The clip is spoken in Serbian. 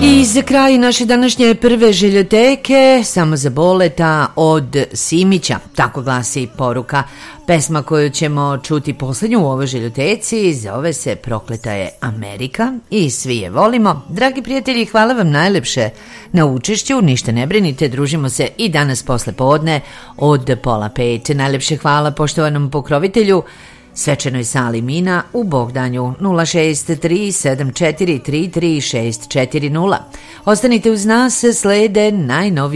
I za kraj naše današnje prve željoteke, samo za Boleta od Simića, tako glasi poruka. Pesma koju ćemo čuti posljednju u ovoj željoteci zove se Prokleta je Amerika i svi je volimo. Dragi prijatelji, hvala vam najlepše na učešću, ništa ne brinite, družimo se i danas posle podne od 4:30. Najlepše hvala poštovanom pokrovitelju svečanoj sali Mina u Bogdanju 06374333640. Ostanite uz nas, slede najnovije